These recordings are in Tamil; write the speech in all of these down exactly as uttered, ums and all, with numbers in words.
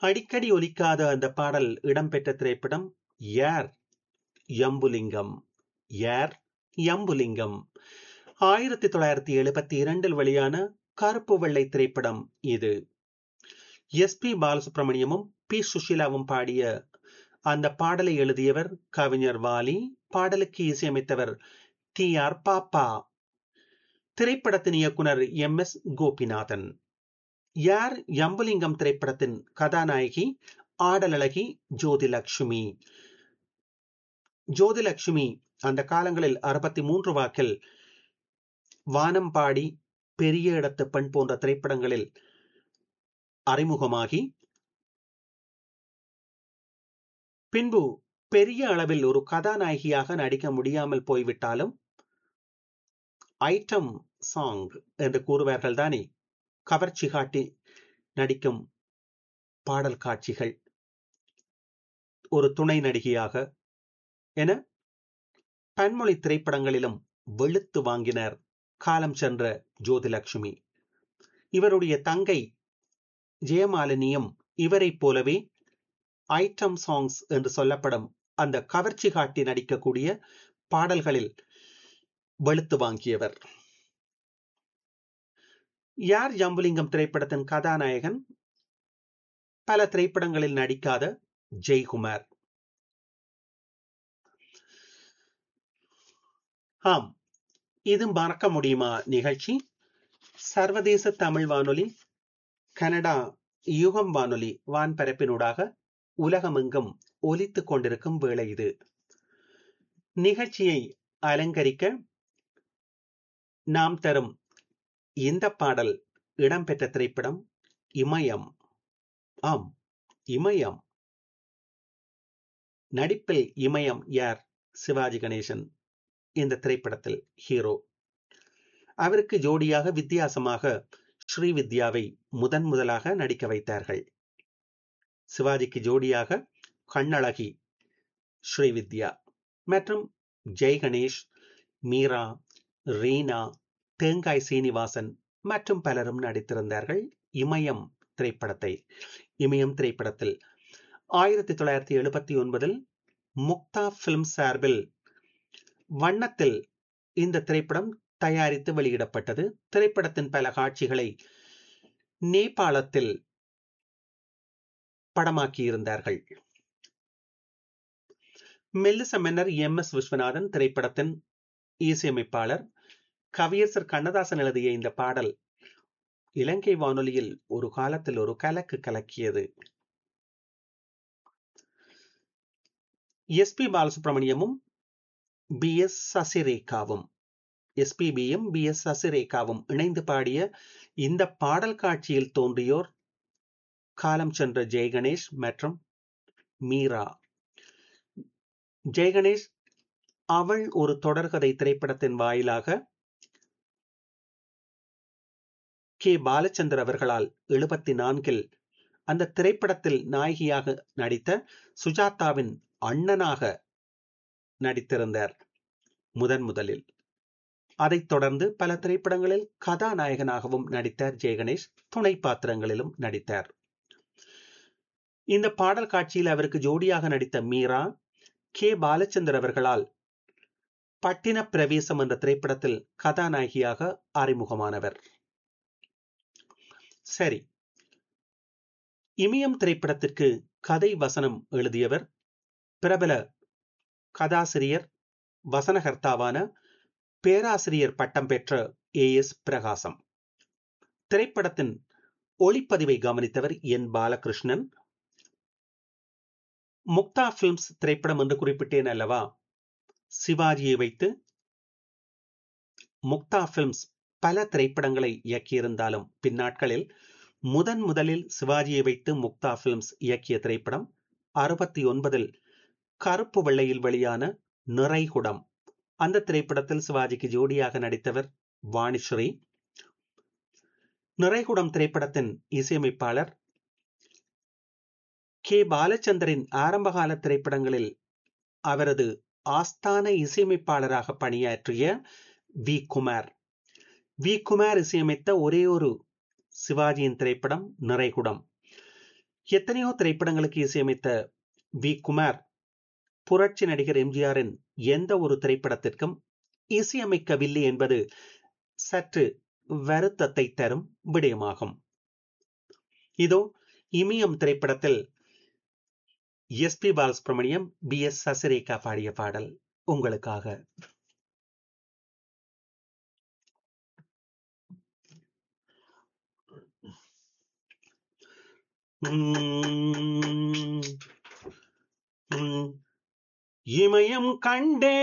அடிக்கடி ஒலிக்காத அந்த பாடல் இடம்பெற்ற திரைப்படம் யார் யம்புலிங்கம். யார் யம்புலிங்கம் ஆயிரத்தி தொள்ளாயிரத்தி எழுபத்தி இரண்டில் வெளியான கருப்பு வெள்ளை திரைப்படம் இது. எஸ் பி பாலசுப்ரமணியமும் பி சுஷீலாவும் பாடிய அந்த பாடலை எழுதியவர் கவிஞர் வாலி, பாடலுக்கு இசையமைத்தவர் டி ஆர் பாப்பா. திரைப்படத்தின் இயக்குனர் எம் எஸ் கோபிநாதன். யார் யம்புலிங்கம் திரைப்படத்தின் கதாநாயகி ஆடலழகி ஜோதிலட்சுமி. ஜோதிலட்சுமி அந்த காலங்களில் அறுபத்தி மூன்று வாக்கில் வானம்பாடி, பெரிய இடத்து பெண் போன்ற திரைப்படங்களில் அறிமுகமாகி பின்பு பெரிய அளவில் ஒரு கதாநாயகியாக நடிக்க முடியாமல் போய்விட்டாலும் ஐட்டம் சாங் என்று கூறுவார்கள் தானே, கவர்ச்சி காட்டி நடிக்கும் பாடல் காட்சிகள், ஒரு துணை நடிகையாக என பன்மொழி திரைப்படங்களிலும் வெளுத்து வாங்கினார் காலம் சென்ற ஜோதிலட்சுமி. இவருடைய தங்கை ஜெயமாலினியும் இவரைப் போலவே ஐட்டம் சாங்ஸ் என்று சொல்லப்படும் அந்த கவர்ச்சி காட்டி நடிக்கக்கூடிய பாடல்களில் வெளுத்து வாங்கியவர். யார் யம்புலிங்கம் திரைப்படத்தின் கதாநாயகன் பல திரைப்படங்களில் நடிக்காத ஜெய்குமார். ஆம், இது மறக்க முடியுமா நிகழ்ச்சி. சர்வதேச தமிழ் வானொலி, கனடா யுகம் வானொலி வான்பரப்பினூடாக உலகமெங்கும் ஒலித்துக் கொண்டிருக்கும் வேளை இது. நிகழ்ச்சியை அலங்கரிக்க நாம் தரும் இந்த பாடல் இடம்பெற்ற திரைப்படம் இமயம். ஆம், இமயம். நடிப்பில் இமயம் யார்? சிவாஜி கணேசன் இந்த திரைப்படத்தில் ஹீரோ. அவருக்கு ஜோடியாக வித்தியாசமாக ஸ்ரீவித்யாவை முதன் முதலாக நடிக்க வைத்தார்கள். சிவாஜிக்கு ஜோடியாக கண்ணழகி ஸ்ரீவித்யா மற்றும் ஜெய் கணேஷ், மீரா, ரீனா, தேங்காய் சீனிவாசன் மற்றும் பலரும் நடித்திருந்தார்கள் இமயம் திரைப்படத்தை. இமயம் திரைப்படத்தில் ஆயிரத்தி தொள்ளாயிரத்தி எழுபத்தி ஒன்பதில் முக்தா பிலிம் சார்பில் வண்ணத்தில் இந்த திரைப்படம் தயாரித்து வெளியிடப்பட்டது. திரைப்படத்தின் பல காட்சிகளை நேபாளத்தில் படமாக்கியிருந்தார்கள். மெல்லிச மன்னர் எம் எஸ் விஸ்வநாதன் திரைப்படத்தின் இசையமைப்பாளர். கவியரசர் கண்ணதாசன் எழுதிய இந்த பாடல் இலங்கை வானொலியில் ஒரு காலத்தில் ஒரு கலக்கு கலக்கியது. S B பாலசுப்ரமணியமும் B S சசிரேகாவும் எஸ்பிபியும் B S சசிரேகாவும் இணைந்து பாடிய இந்த பாடல் காட்சியில் தோன்றியோர் காலம் சென்ற ஜெய்கணேஷ் மற்றும் மீரா. ஜெய்கணேஷ் அவள் ஒரு தொடர்கதை திரைப்படத்தின் வாயிலாக கே பாலச்சந்தர் அவர்களால் எழுபத்தி நான்கில் அந்த திரைப்படத்தில் நாயகியாக நடித்த சுஜாதாவின் அண்ணனாக நடித்திருந்தார் முதன் முதலில். அதைத் தொடர்ந்து பல திரைப்படங்களில் கதாநாயகனாகவும் நடித்தார் ஜெய்கணேஷ். துணை பாத்திரங்களிலும் நடித்தார். இந்த பாடல் காட்சியில் அவருக்கு ஜோடியாக நடித்த மீரா கே பாலச்சந்தர் அவர்களால் பட்டின பிரவேசம் என்ற திரைப்படத்தில் கதாநாயகியாக அறிமுகமானவர். சரி, இமயம் திரைப்படத்திற்கு கதை வசனம் எழுதியவர் பிரபல கதாசிரியர், வசனகர்த்தாவான பேராசிரியர் பட்டம் பெற்ற ஏ எஸ் பிரகாசம். திரைப்படத்தின் ஒளிப்பதிவை கவனித்தவர் என் பாலகிருஷ்ணன். முக்தா பிலிம்ஸ் திரைப்படம் என்று குறிப்பிட்டேன் அல்லவா, சிவாஜியை வைத்து முக்தா பிலிம்ஸ் பல திரைப்படங்களை இயக்கியிருந்தாலும் பின்னாட்களில் முதன் முதலில் சிவாஜியை வைத்து முக்தா பிலிம்ஸ் இயக்கிய திரைப்படம் அறுபத்தி ஒன்பதில் கருப்பு வெள்ளையில் வெளியான நிறைகுடம். அந்த திரைப்படத்தில் சிவாஜிக்கு ஜோடியாக நடித்தவர் வாணிஸ்ரீ. நிறைகுடம் திரைப்படத்தின் இசையமைப்பாளர் கே பாலச்சந்தரின் ஆரம்பகால திரைப்படங்களில் அவரது ஆஸ்தான இசையமைப்பாளராக பணியாற்றிய வி குமார். வி குமார் இசையமைத்த ஒரே ஒரு சிவாஜியின் திரைப்படம் நிறைகுடம். எத்தனையோ திரைப்படங்களுக்கு இசையமைத்த வி குமார் புரட்சி நடிகர் எம்ஜிஆரின் எந்த ஒரு திரைப்படத்திற்கும் இசையமைக்கவில்லை என்பது சற்று வருத்தத்தை தரும் விடயமாகும். இதோ இமயம் திரைப்படத்தில் S B Balasubramaniam, B S Sasirekha பாடிய பாடல் உங்களுக்காக. உம் உம் இமயம் கண்டே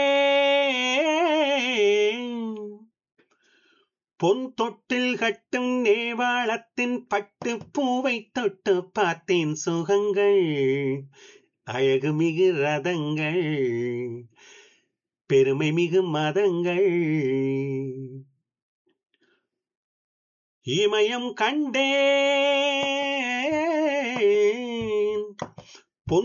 பொன் தொட்டில் கட்டும் நேவாளத்தின் பட்டு பூவை தொட்டு பார்த்தேன் சுகங்கள், அழகு மிகு ரதங்கள், பெருமை மிகு மதங்கள். இமயம் கண்டே